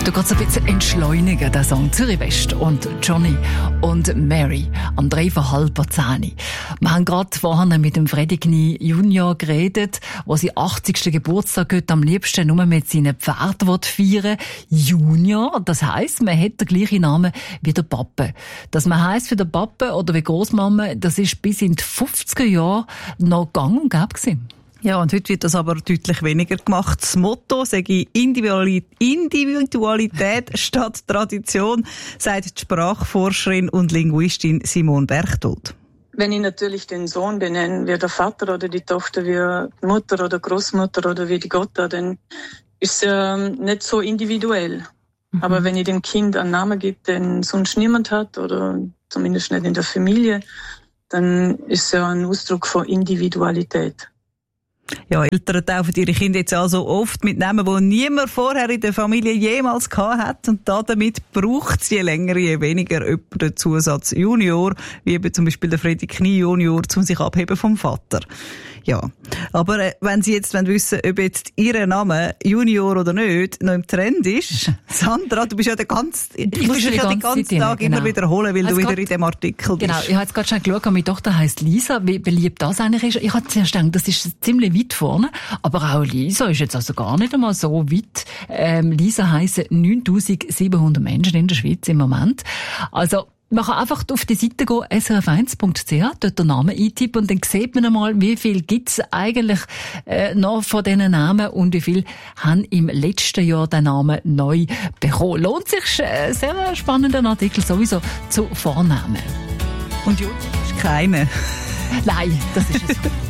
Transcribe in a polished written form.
Du kannst ein bisschen entschleunigen, der Song Zürich West und Johnny und Mary am 9:30. Wir haben gerade vorhin mit dem Freddy Knie Junior geredet, wo sein 80. Geburtstag heute am liebsten nur mit seinen Pferden feiern. Junior, das heisst, man hat den gleichen Namen wie der Pappe. Dass man heisst wie der Pappe oder wie Großmama, das ist bis in die 50er Jahre noch gang und gäbe gewesen. Ja, und heute wird das aber deutlich weniger gemacht. Das Motto sage Individualität statt Tradition, sagt die Sprachforscherin und Linguistin Simone Berchtold. Wenn ich natürlich den Sohn benenne, wie der Vater oder die Tochter, wie die Mutter oder Großmutter oder wie die Gotta, dann ist es nicht so individuell. Aber wenn ich dem Kind einen Namen gebe, den sonst niemand hat, oder zumindest nicht in der Familie, dann ist es ein Ausdruck von Individualität. Ja, Eltern taufen ihre Kinder jetzt also oft mit Namen, die niemand vorher in der Familie jemals gehabt hat. Und damit braucht es je länger, je weniger den Zusatz Junior, wie eben zum Beispiel der Freddy Knie Junior, um sich abheben vom Vater. Ja, aber wenn Sie jetzt wissen, ob jetzt Ihr Name Junior oder nicht noch im Trend ist, Sandra, du bist ja den ganzen Tag immer wiederholen, weil du wieder in dem Artikel bist. Genau, ich habe jetzt gerade schon geschaut, meine Tochter heisst Lisa, wie beliebt das eigentlich ist. Ich habe zuerst gedacht, das ist ziemlich weit vorne, aber auch Lisa ist jetzt also gar nicht einmal so weit. Lisa heissen 9700 Menschen in der Schweiz im Moment. Also, man kann einfach auf die Seite gehen, srf1.ch, dort den Namen eintippen und dann sieht man einmal, wie viel gibt's eigentlich noch von diesen Namen und wie viel haben im letzten Jahr den Namen neu bekommen. Lohnt sich, sehr spannender Artikel sowieso zu Vornamen. Und Junior ist keine. Nein, das ist es.